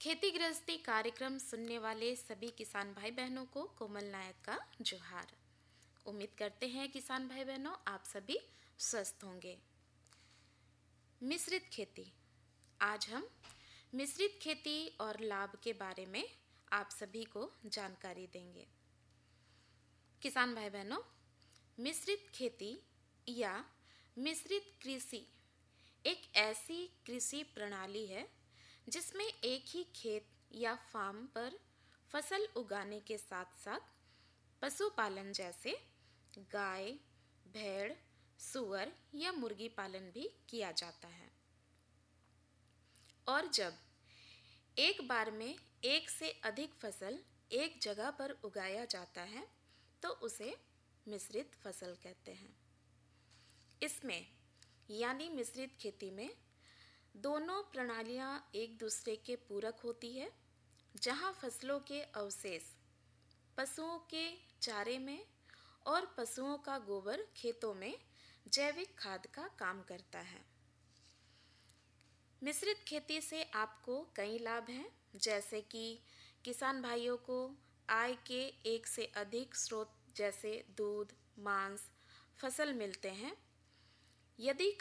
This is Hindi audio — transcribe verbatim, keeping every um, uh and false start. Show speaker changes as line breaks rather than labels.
खेती गृहस्थी कार्यक्रम सुनने वाले सभी किसान भाई बहनों को कोमल नायक का जोहार। उम्मीद करते हैं किसान भाई बहनों आप सभी स्वस्थ होंगे। मिश्रित खेती। आज हम मिश्रित खेती और लाभ के बारे में आप सभी को जानकारी देंगे। किसान भाई बहनों, मिश्रित खेती या मिश्रित कृषि एक ऐसी कृषि प्रणाली है जिसमें एक ही खेत या फार्म पर फसल उगाने के साथ साथ पशुपालन जैसे गाय, भेड़, सूअर या मुर्गी पालन भी किया जाता है। और जब एक बार में एक से अधिक फसल एक जगह पर उगाया जाता है तो उसे मिश्रित फसल कहते हैं। इसमें यानी मिश्रित खेती में दोनों प्रणालियां एक दूसरे के पूरक होती है, जहां फसलों के अवशेष पशुओं के चारे में और पशुओं का गोबर खेतों में जैविक खाद का काम करता है। मिश्रित खेती से आपको कई लाभ हैं, जैसे कि किसान भाइयों को आय के एक से अधिक स्रोत जैसे दूध, मांस, फसल मिलते हैं। यदि